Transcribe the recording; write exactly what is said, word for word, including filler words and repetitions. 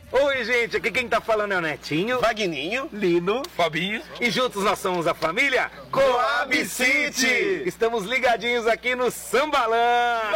Oi, gente, aqui quem tá falando é o Netinho, Vagninho, Lino, Fabinho. e juntos nós somos a família Coab City. Estamos ligadinhos aqui no Sambalã.